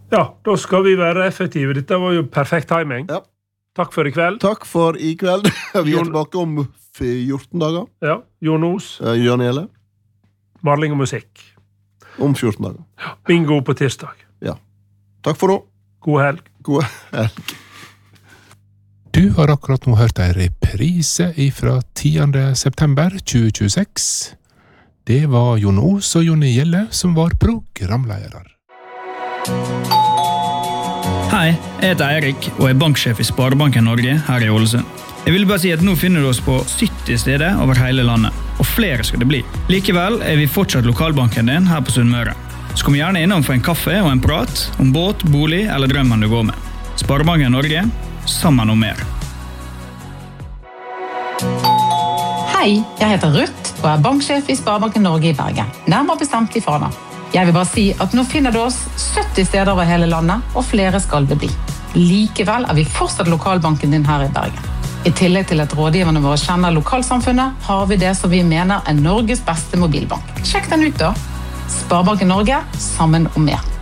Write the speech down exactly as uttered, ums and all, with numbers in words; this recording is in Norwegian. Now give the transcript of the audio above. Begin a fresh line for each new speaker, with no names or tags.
Ja, da skal vi være effektive. Dette var jo perfekt timing.
Ja.
Takk for i kveld.
Takk for i kveld. Vi er
Jon...
tilbake om fjorten dager.
Ja, Jon Os.
Uh, Jørn Gjelle.
Marling og musikk.
Om fjorten dager.
Ja. Bingo på tirsdag.
Ja. Takk for nå.
God helg.
God helg.
Du har akkurat nå hørt en reprise fra tiende september tjue tjueseks. Det var Jon Os og Jonny Gjelle som var programledere.
Hei, jeg heter Eirik og er banksjef i Sparebanken Norge her i Ålesund. Jeg vil bare si at nå finner du oss på sytti steder over hele landet, og flere skal det bli. Likevel er vi fortsatt lokalbanken din her på Sunnmøre. Så kom gjerne innom for en kaffe og en prat om båt, bolig eller drømmen du går med. Sparebanken Norge, sammen om mer.
Hei, jeg heter Ruth og er banksjef i Sparebanken Norge i Bergen, nærmere bestemt i Fana. Jeg vil bare si at nå finner du oss sytti steder over hele landet, og flere skal det bli. Likevel er vi fortsatt lokalbanken din her i Bergen. I tillegg til at rådgiverne våre kjenner lokalsamfunnet, har vi det som vi mener er Norges beste mobilbank. Sjekk den ut da. Sparebanken Norge, sammen om mer.